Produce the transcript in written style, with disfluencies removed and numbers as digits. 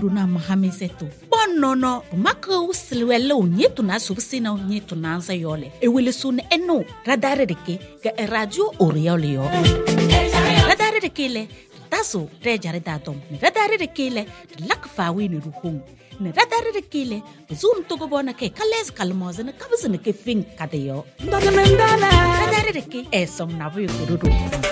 na mahamisetu bonnono maka usilwele unyetu na subsina unyetu na ansa yole ewelesun eno radare deke ga radio oriole yo radare deke le taso rejare datom radare deke le lakfawi ni ruhung ne radare deke le zum to gobona ke kales kalmoze ne kabzene ke fin kadeyo radare deke esom na bu